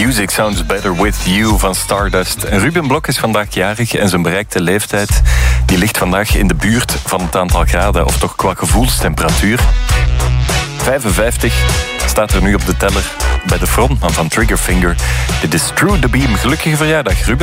Music Sounds Better With You van Stardust. En Ruben Blok is vandaag jarig en zijn bereikte leeftijd die ligt vandaag in de buurt van het aantal graden, of toch qua gevoelstemperatuur. 55 staat er nu op de teller bij de frontman van Triggerfinger. Dit is Through the Beam. Gelukkige verjaardag, Ruben.